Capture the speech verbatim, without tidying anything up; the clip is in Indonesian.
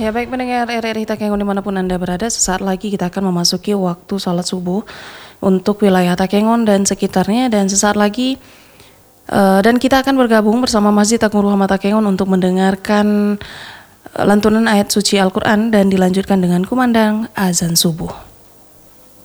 Ya baik pendengar R R I Takengon dimanapun Anda berada, sesaat lagi kita akan memasuki waktu sholat subuh untuk wilayah Takengon dan sekitarnya, dan sesaat lagi uh, dan kita akan bergabung bersama Masjid Agung Ruhama Takengon untuk mendengarkan uh, lantunan ayat suci Al-Quran dan dilanjutkan dengan kumandang azan subuh.